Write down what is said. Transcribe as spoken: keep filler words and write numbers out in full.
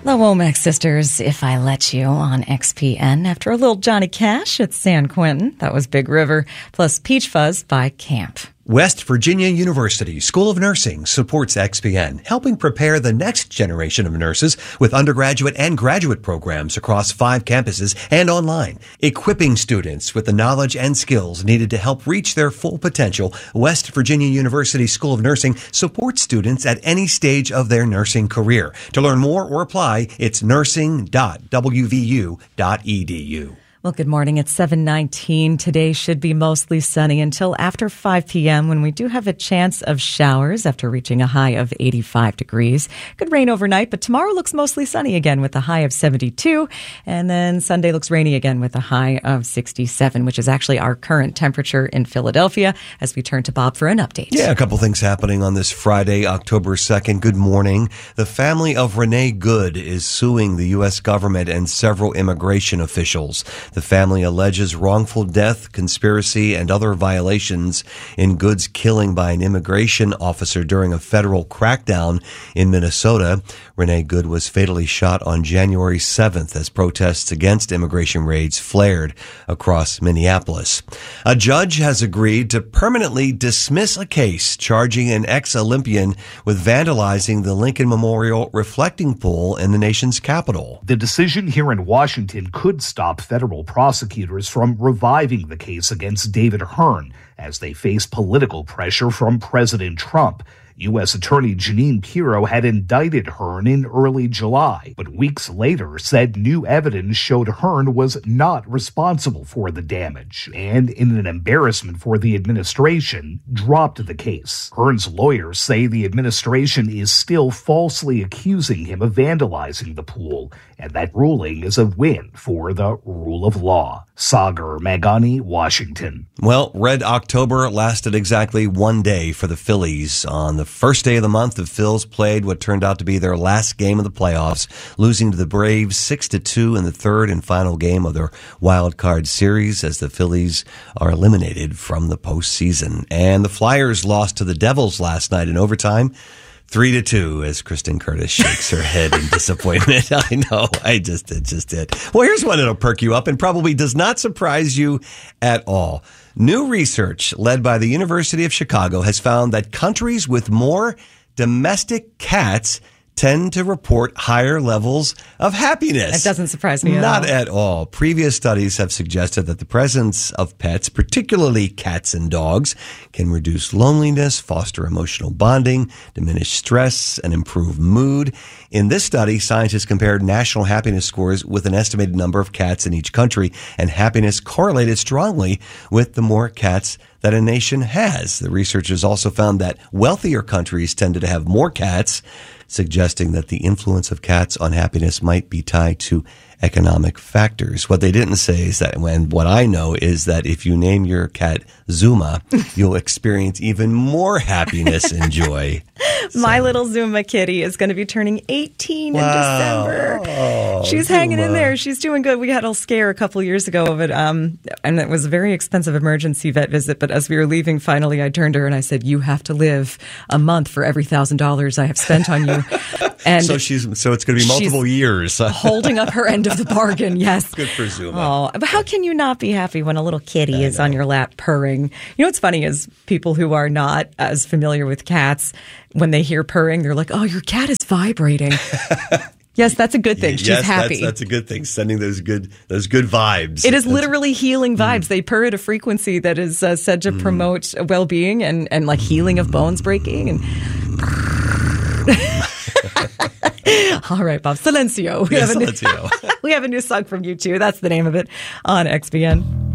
The Womack Sisters, If I Let You, on X P N. After a little Johnny Cash at San Quentin, that was Big River, plus Peach Fuzz by Camp. West Virginia University School of Nursing supports X P N, helping prepare the next generation of nurses with undergraduate and graduate programs across five campuses and online. Equipping students with the knowledge and skills needed to help reach their full potential, West Virginia University School of Nursing supports students at any stage of their nursing career. To learn more or apply, it's nursing dot w v u dot e d u. Well, good morning. It's seven nineteen. Today should be mostly sunny until after five p.m. when we do have a chance of showers after reaching a high of eighty-five degrees. Could rain overnight, but tomorrow looks mostly sunny again with a high of seventy-two. And then Sunday looks rainy again with a high of sixty-seven, which is actually our current temperature in Philadelphia, as we turn to Bob for an update. Yeah, a couple things happening on this Friday, October second. Good morning. The family of Renee Good is suing the U S government and several immigration officials. The family alleges wrongful death, conspiracy, and other violations in Good's killing by an immigration officer during a federal crackdown in Minnesota. Renee Good was fatally shot on January seventh as protests against immigration raids flared across Minneapolis. A judge has agreed to permanently dismiss a case charging an ex-Olympian with vandalizing the Lincoln Memorial reflecting pool in the nation's capital. The decision here in Washington could stop federal prosecutors from reviving the case against David Hearn as they face political pressure from President Trump. U S Attorney Jeanine Pirro had indicted Hearn in early July, but weeks later said new evidence showed Hearn was not responsible for the damage, and in an embarrassment for the administration, dropped the case. Hearn's lawyers say the administration is still falsely accusing him of vandalizing the pool, and that ruling is a win for the rule of law. Sagar Magani, Washington. Well, Red October lasted exactly one day for the Phillies. On the first day of the month, the Phils played what turned out to be their last game of the playoffs, losing to the Braves six to two in the third and final game of their wild card series as the Phillies are eliminated from the postseason. And the Flyers lost to the Devils last night in overtime. Three to two as Kristen Curtis shakes her head in disappointment. I know. I just did, just did. Well, here's one that'll perk you up and probably does not surprise you at all. New research led by the University of Chicago has found that countries with more domestic cats tend to report higher levels of happiness. That doesn't surprise me at Not all. at all. Previous studies have suggested that the presence of pets, particularly cats and dogs, can reduce loneliness, foster emotional bonding, diminish stress, and improve mood. In this study, scientists compared national happiness scores with an estimated number of cats in each country, and happiness correlated strongly with the more cats that a nation has. The researchers also found that wealthier countries tended to have more cats, suggesting that the influence of cats on happiness might be tied to economic factors. What they didn't say is that, when what I know is that if you name your cat Zuma, you'll experience even more happiness and joy. My So- little Zuma kitty is going to be turning eighteen Wow. in December. Oh, She's hanging in Zuma. there. She's doing good. We had a scare a couple years ago of it, um, and it was a very expensive emergency vet visit. But as we were leaving, finally, I turned to her and I said, "You have to live a month for every thousand dollars I have spent on you." And So she's so it's going to be multiple she's years. holding up her end of the bargain. Yes. Good for Zuma. Oh, but how can you not be happy when a little kitty is on your lap purring? You know what's funny is people who are not as familiar with cats, when they hear purring, they're like, "Oh, your cat is vibrating." Yes, that's a good thing. She's yes, happy. That's, that's a good thing. Sending those good those good vibes. It is That's- literally healing vibes. They purr at a frequency that is uh, said to promote well-being and, and like healing of bones breaking. And all right, Bob. Silencio. We, Yeah, have a new, Silencio. we have a new song from you too. That's the name of it on X B N.